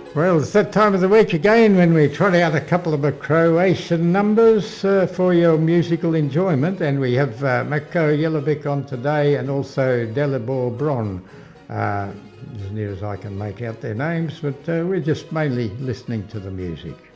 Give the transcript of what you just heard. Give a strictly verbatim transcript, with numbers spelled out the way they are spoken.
Well, it's that time of the week again when we trot out a couple of Croatian numbers uh, for your musical enjoyment, and we have uh, Mako Jelovic on today and also Dalibor Bron, uh, as near as I can make out their names, but uh, we're just mainly listening to the music.